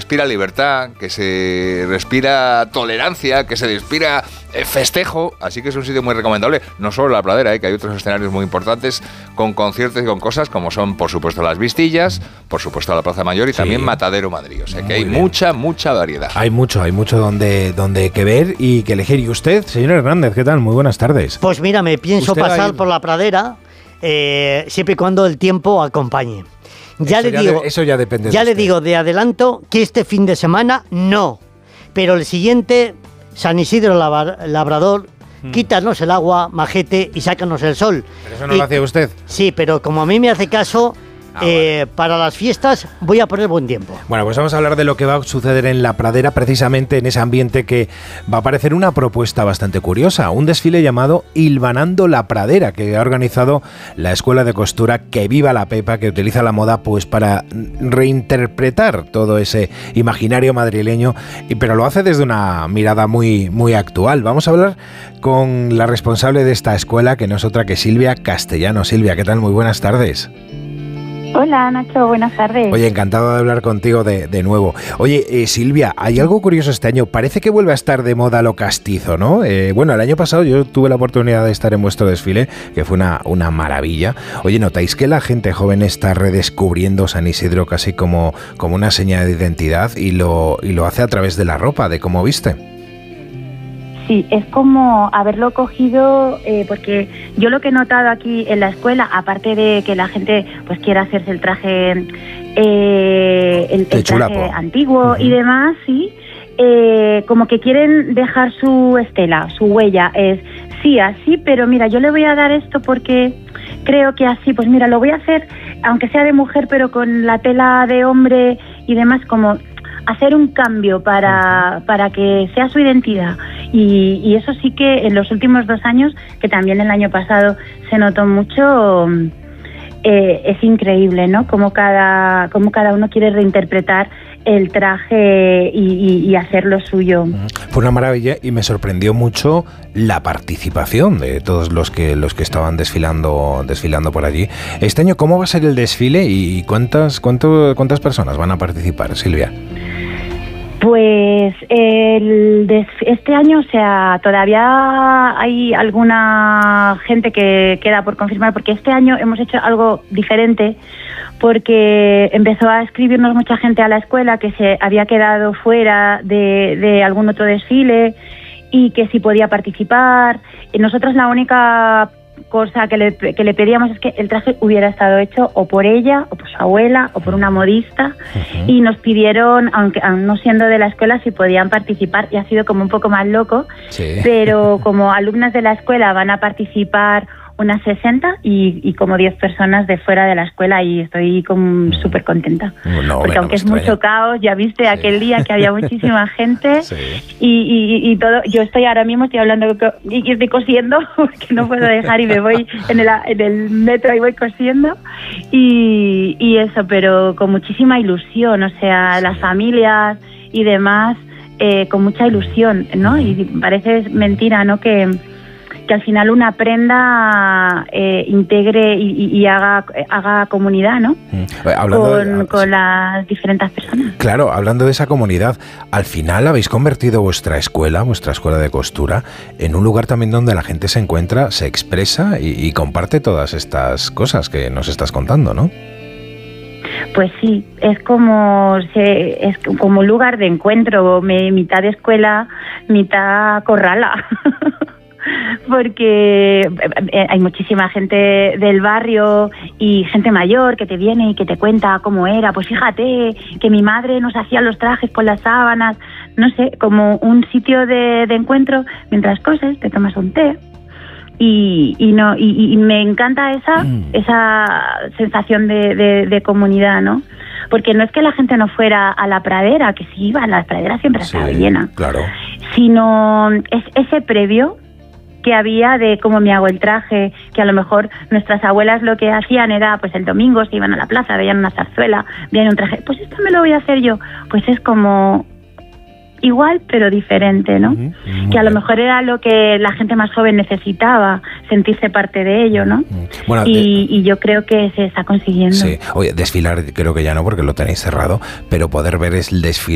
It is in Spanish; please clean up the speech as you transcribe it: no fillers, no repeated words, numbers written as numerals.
respira libertad, que se respira tolerancia, que se respira festejo, así que es un sitio muy recomendable, no solo la Pradera, que hay otros escenarios muy importantes con conciertos y con cosas como son, por supuesto, las Vistillas, por supuesto, la Plaza Mayor y también Matadero Madrid, o sea que hay mucha variedad. Hay mucho donde que ver y que elegir. ¿Y usted, señor Hernández, qué tal? Muy buenas tardes. Pues mira, me pienso pasar por la Pradera siempre y cuando el tiempo acompañe. Eso ya depende. Ya le digo de adelanto que este fin de semana no, pero el siguiente, San Isidro Labrador, quítanos el agua, majete, y sácanos el sol. ¿Pero eso no lo hacía usted? Sí, pero como a mí me hace caso, para las fiestas voy a poner buen tiempo. Bueno, pues vamos a hablar de lo que va a suceder en la Pradera, precisamente en ese ambiente que va a parecer una propuesta bastante curiosa. Un desfile llamado Hilvanando la Pradera, que ha organizado la Escuela de Costura Que Viva la Pepa, que utiliza la moda pues para reinterpretar todo ese imaginario madrileño, pero lo hace desde una mirada muy actual. Vamos a hablar con la responsable de esta escuela, que no es otra que Silvia Castellano. Silvia, ¿qué tal? Muy buenas tardes. Hola, Nacho, buenas tardes. Oye, encantado de hablar contigo de nuevo. Oye, Silvia, hay algo curioso este año. Parece que vuelve a estar de moda lo castizo, ¿no? Bueno, el año pasado yo tuve la oportunidad de estar en vuestro desfile, que fue una maravilla. Oye, ¿notáis que la gente joven está redescubriendo San Isidro casi como una señal de identidad y lo hace a través de la ropa, de cómo viste? Sí, es como haberlo cogido, porque yo lo que he notado aquí en la escuela, aparte de que la gente pues quiera hacerse el traje, el traje antiguo y demás, sí, como que quieren dejar su estela, su huella, es sí, así, pero mira, yo le voy a dar esto porque creo que así, pues mira, lo voy a hacer, aunque sea de mujer, pero con la tela de hombre y demás, como hacer un cambio para que sea su identidad. Y eso sí que en los últimos 2 años, que también el año pasado se notó mucho, es increíble, ¿no? Como cada uno quiere reinterpretar el traje y hacerlo suyo. Fue una maravilla y me sorprendió mucho la participación de todos los que estaban desfilando por allí. Este año, ¿cómo va a ser el desfile y cuántas personas van a participar, Silvia? Pues este año, o sea, todavía hay alguna gente que queda por confirmar, porque este año hemos hecho algo diferente, porque empezó a escribirnos mucha gente a la escuela que se había quedado fuera de algún otro desfile y que sí podía participar. Y nosotros la única cosa que le pedíamos es que el traje hubiera estado hecho o por ella, o por su abuela, o por una modista, y nos pidieron, aunque no siendo de la escuela, si podían participar, y ha sido como un poco más loco, pero como alumnas de la escuela van a participar unas 60 y como 10 personas de fuera de la escuela, y estoy súper contenta. Porque aunque es mucho caos, ya viste aquel día que había muchísima gente y todo. Yo ahora mismo estoy hablando y estoy cosiendo porque no puedo dejar y me voy en el metro y voy cosiendo y eso, pero con muchísima ilusión, o sea, las familias y demás con mucha ilusión, ¿no? Y parece mentira, ¿no? Que al final una prenda integre y haga comunidad, ¿no? Con las diferentes personas. Claro, hablando de esa comunidad, al final habéis convertido vuestra escuela de costura, en un lugar también donde la gente se encuentra, se expresa y comparte todas estas cosas que nos estás contando, ¿no? Pues sí, es como un lugar de encuentro, mitad de escuela, mitad corrala. Porque hay muchísima gente del barrio y gente mayor que te viene y que te cuenta cómo era. Pues fíjate que mi madre nos hacía los trajes con las sábanas, no sé, como un sitio de encuentro mientras coses, te tomas un té y me encanta esa sensación de comunidad, ¿no? Porque no es que la gente no fuera a la pradera, que sí iba, la pradera siempre estaba llena, claro, sino es ese previo que había de cómo me hago el traje, que a lo mejor nuestras abuelas lo que hacían era, pues el domingo se iban a la plaza, veían una zarzuela, veían un traje, pues esto me lo voy a hacer yo. Pues es como igual pero diferente, ¿no? Que a lo mejor era lo que la gente más joven necesitaba, sentirse parte de ello, ¿no? Bueno, y yo creo que se está consiguiendo. Sí, oye, desfilar creo que ya no, porque lo tenéis cerrado, pero poder ver el desfile